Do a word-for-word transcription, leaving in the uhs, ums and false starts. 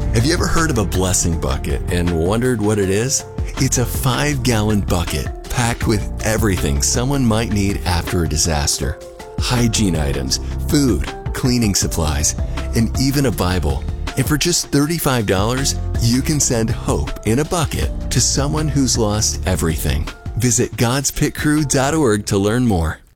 Have you ever heard of a blessing bucket and wondered what it is? It's a five-gallon bucket packed with everything someone might need after a disaster. Hygiene items, food, cleaning supplies, and even a Bible. And for just thirty-five dollars, you can send hope in a bucket to someone who's lost everything. Visit gods pit crew dot org to learn more.